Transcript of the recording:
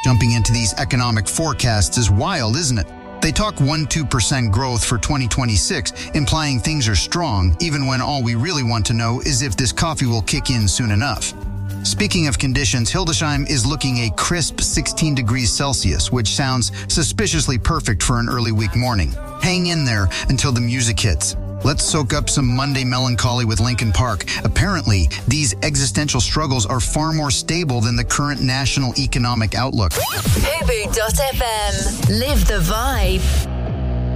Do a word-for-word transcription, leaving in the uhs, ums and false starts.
Jumping into these economic forecasts is wild, isn't it? They talk one to two percent growth for twenty twenty-six, implying things are strong, even when all we really want to know is if this coffee will kick in soon enough. Speaking of conditions, Hildesheim is looking a crisp sixteen degrees Celsius, which sounds suspiciously perfect for an early week morning. Hang in there until the music hits. Let's soak up some Monday melancholy with Linkin Park. Apparently, these existential struggles are far more stable than the current national economic outlook. Fubu dot f m. Live the vibe.